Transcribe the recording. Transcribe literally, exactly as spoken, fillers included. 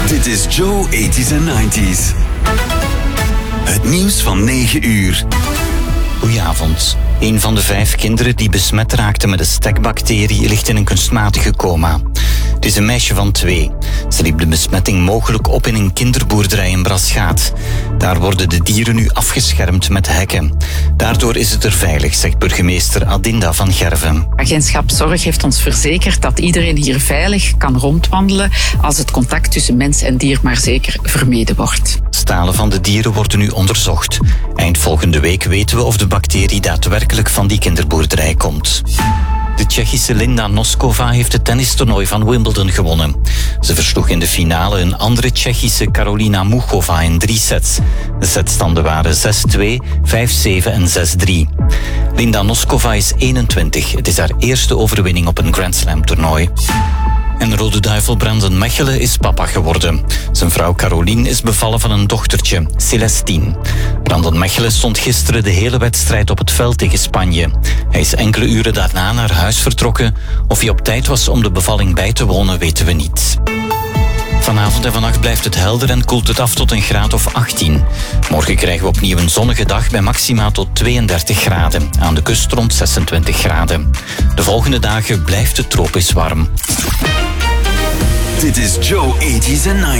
Dit is Joe tachtiger en negentiger. Het nieuws van negen uur. Goedenavond. Een van de vijf kinderen die besmet raakte met de stekbacterie ligt in een kunstmatige coma. Het is een meisje van twee. Ze liep de besmetting mogelijk op in een kinderboerderij in Braschaat. Daar worden de dieren nu afgeschermd met hekken. Daardoor is het er veilig, zegt burgemeester Adinda van Gerven. Agentschap Zorg heeft ons verzekerd dat iedereen hier veilig kan rondwandelen als het contact tussen mens en dier maar zeker vermeden wordt. Stalen van de dieren worden nu onderzocht. Eind volgende week weten we of de bacterie daadwerkelijk van die kinderboerderij komt. De Tsjechische Linda Noskova heeft het tennistoernooi van Wimbledon gewonnen. Ze versloeg in de finale een andere Tsjechische Karolina Muchova in drie sets. De setstanden waren zes twee, vijf zeven en zes drie. Linda Noskova is eenentwintig. Het is haar eerste overwinning op een Grand Slam toernooi. En Rode Duivel Brandon Mechelen is papa geworden. Zijn vrouw Caroline is bevallen van een dochtertje, Celestine. Brandon Mechelen stond gisteren de hele wedstrijd op het veld tegen Spanje. Hij is enkele uren daarna naar huis vertrokken. Of hij op tijd was om de bevalling bij te wonen, weten we niet. Vanavond en vannacht blijft het helder en koelt het af tot een graad of achttien. Morgen krijgen we opnieuw een zonnige dag bij maxima tot tweeëndertig graden. Aan de kust rond zesentwintig graden. De volgende dagen blijft het tropisch warm. Dit is Joe tachtiger en negentiger.